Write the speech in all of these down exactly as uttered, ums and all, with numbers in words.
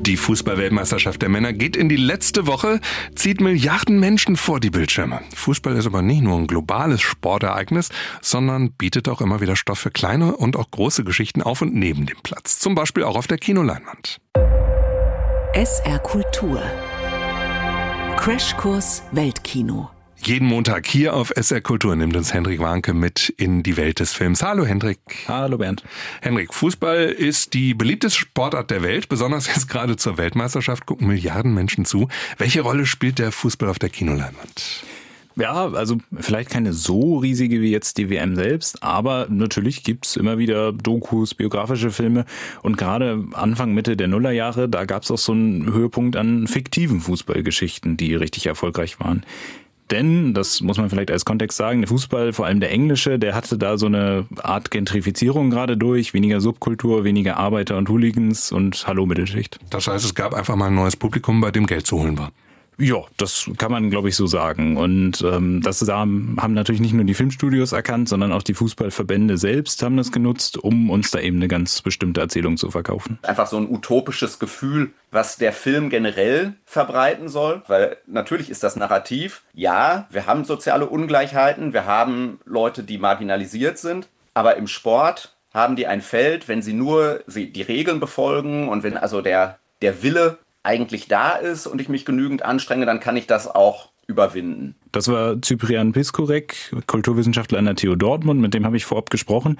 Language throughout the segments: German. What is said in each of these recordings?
Die Fußball-Weltmeisterschaft der Männer geht in die letzte Woche, zieht Milliarden Menschen vor die Bildschirme. Fußball ist aber nicht nur ein globales Sportereignis, sondern bietet auch immer wieder Stoff für kleine und auch große Geschichten auf und neben dem Platz. Zum Beispiel auch auf der Kinoleinwand. S R Kultur. Crashkurs Weltkino. Jeden Montag hier auf S R Kultur nimmt uns Hendrik Warnke mit in die Welt des Films. Hallo Hendrik. Hallo Bernd. Hendrik, Fußball ist die beliebteste Sportart der Welt. Besonders jetzt gerade zur Weltmeisterschaft gucken Milliarden Menschen zu. Welche Rolle spielt der Fußball auf der Kinoleinwand? Ja, also vielleicht keine so riesige wie jetzt die W M selbst, aber natürlich gibt's immer wieder Dokus, biografische Filme und gerade Anfang, Mitte der Nullerjahre, da gab's auch so einen Höhepunkt an fiktiven Fußballgeschichten, die richtig erfolgreich waren. Denn, das muss man vielleicht als Kontext sagen, der Fußball, vor allem der englische, der hatte da so eine Art Gentrifizierung gerade durch, weniger Subkultur, weniger Arbeiter und Hooligans und Hallo Mittelschicht. Das heißt, es gab einfach mal ein neues Publikum, bei dem Geld zu holen war. Ja, das kann man, glaube ich, so sagen. Und ähm, das haben, haben natürlich nicht nur die Filmstudios erkannt, sondern auch die Fußballverbände selbst haben das genutzt, um uns da eben eine ganz bestimmte Erzählung zu verkaufen. Einfach so ein utopisches Gefühl, was der Film generell verbreiten soll. Weil natürlich ist das Narrativ, ja, wir haben soziale Ungleichheiten, wir haben Leute, die marginalisiert sind, aber im Sport haben die ein Feld, wenn sie nur sie die Regeln befolgen und wenn also der, der Wille eigentlich da ist und ich mich genügend anstrenge, dann kann ich das auch überwinden. Das war Cyprian Piskorek, Kulturwissenschaftler an der T U Dortmund, mit dem habe ich vorab gesprochen.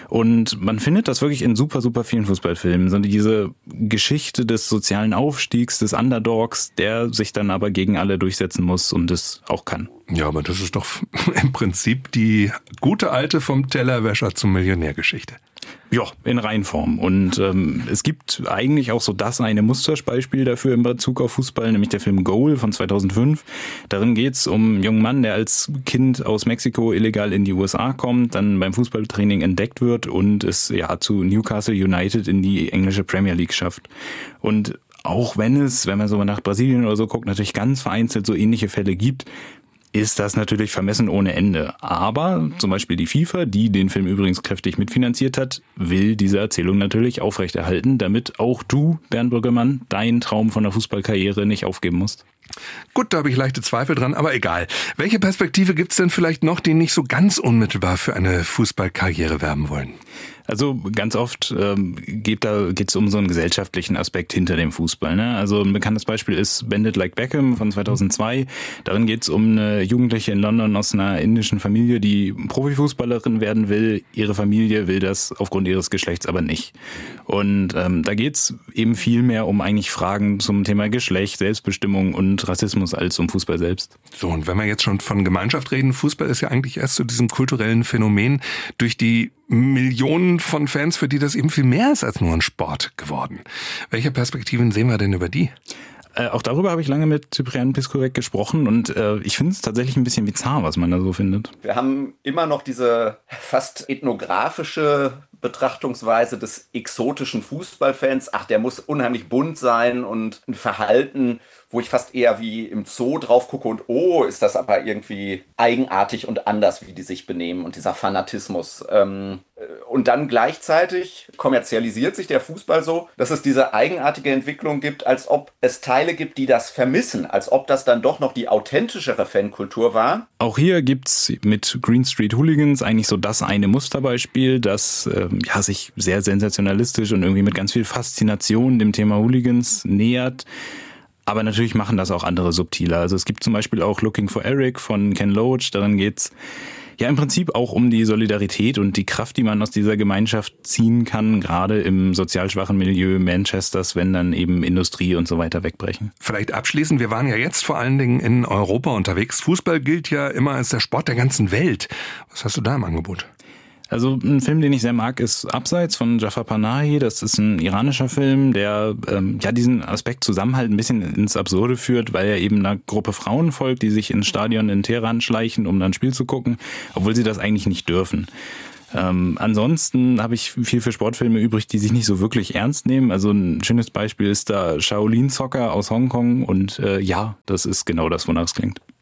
Und man findet das wirklich in super, super vielen Fußballfilmen. So diese Geschichte des sozialen Aufstiegs, des Underdogs, der sich dann aber gegen alle durchsetzen muss und es auch kann. Ja, aber das ist doch im Prinzip die gute alte vom Tellerwäscher zum Millionärgeschichte. Ja, in Reinform. Und ähm, es gibt eigentlich auch so das eine Musterbeispiel dafür in Bezug auf Fußball, nämlich der Film Goal von zweitausendfünf. Darin geht's um einen jungen Mann, der als Kind aus Mexiko illegal in die U S A kommt, dann beim Fußballtraining entdeckt wird und es ja zu Newcastle United in die englische Premier League schafft. Und auch wenn es, wenn man so nach Brasilien oder so guckt, natürlich ganz vereinzelt so ähnliche Fälle gibt, ist das natürlich vermessen ohne Ende. Aber zum Beispiel die FIFA, die den Film übrigens kräftig mitfinanziert hat, will diese Erzählung natürlich aufrechterhalten, damit auch du, Bernd Brüggemann, deinen Traum von der Fußballkarriere nicht aufgeben musst. Gut, da habe ich leichte Zweifel dran, aber egal. Welche Perspektive gibt's denn vielleicht noch, die nicht so ganz unmittelbar für eine Fußballkarriere werben wollen? Also ganz oft ähm, geht da geht's um so einen gesellschaftlichen Aspekt hinter dem Fußball. Ne? Also ein bekanntes Beispiel ist Bend It Like Beckham von zweitausendzwei. Darin geht's um eine Jugendliche in London aus einer indischen Familie, die Profifußballerin werden will. Ihre Familie will das aufgrund ihres Geschlechts aber nicht. Und ähm, da geht's eben viel mehr um eigentlich Fragen zum Thema Geschlecht, Selbstbestimmung und Rassismus als um Fußball selbst. So, und wenn wir jetzt schon von Gemeinschaft reden, Fußball ist ja eigentlich erst zu diesem kulturellen Phänomen durch die Millionen von Fans, für die das eben viel mehr ist als nur ein Sport geworden. Welche Perspektiven sehen wir denn über die? Äh, auch darüber habe ich lange mit Cyprian Piskorek gesprochen und äh, ich finde es tatsächlich ein bisschen bizarr, was man da so findet. Wir haben immer noch diese fast ethnografische Betrachtungsweise des exotischen Fußballfans. Ach, der muss unheimlich bunt sein und ein Verhalten, wo ich fast eher wie im Zoo drauf gucke und oh, ist das aber irgendwie eigenartig und anders, wie die sich benehmen und dieser Fanatismus. Ähm, und dann gleichzeitig kommerzialisiert sich der Fußball so, dass es diese eigenartige Entwicklung gibt, als ob es Teile gibt, die das vermissen, als ob das dann doch noch die authentischere Fankultur war. Auch hier gibt's mit Green Street Hooligans eigentlich so das eine Musterbeispiel, das ähm, ja sich sehr sensationalistisch und irgendwie mit ganz viel Faszination dem Thema Hooligans nähert. Aber natürlich machen das auch andere subtiler. Also es gibt zum Beispiel auch Looking for Eric von Ken Loach. Darin geht's ja im Prinzip auch um die Solidarität und die Kraft, die man aus dieser Gemeinschaft ziehen kann, gerade im sozial schwachen Milieu Manchesters, wenn dann eben Industrie und so weiter wegbrechen. Vielleicht abschließend, wir waren ja jetzt vor allen Dingen in Europa unterwegs. Fußball gilt ja immer als der Sport der ganzen Welt. Was hast du da im Angebot? Also ein Film, den ich sehr mag, ist Abseits von Jafar Panahi. Das ist ein iranischer Film, der ähm, ja diesen Aspekt Zusammenhalt ein bisschen ins Absurde führt, weil er eben einer Gruppe Frauen folgt, die sich ins Stadion in Teheran schleichen, um dann ein Spiel zu gucken, obwohl sie das eigentlich nicht dürfen. Ähm, ansonsten habe ich viel für Sportfilme übrig, die sich nicht so wirklich ernst nehmen. Also ein schönes Beispiel ist da Shaolin Soccer aus Hongkong und äh, ja, das ist genau das, wonach es klingt.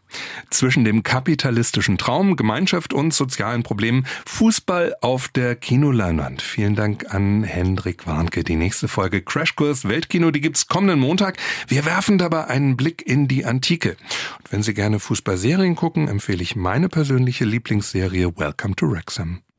Zwischen dem kapitalistischen Traum, Gemeinschaft und sozialen Problemen, Fußball auf der Kinoleinwand. Vielen Dank an Hendrik Warnke. Die nächste Folge Crashkurs Weltkino, die gibt's kommenden Montag. Wir werfen dabei einen Blick in die Antike. Und wenn Sie gerne Fußballserien gucken, empfehle ich meine persönliche Lieblingsserie Welcome to Wrexham.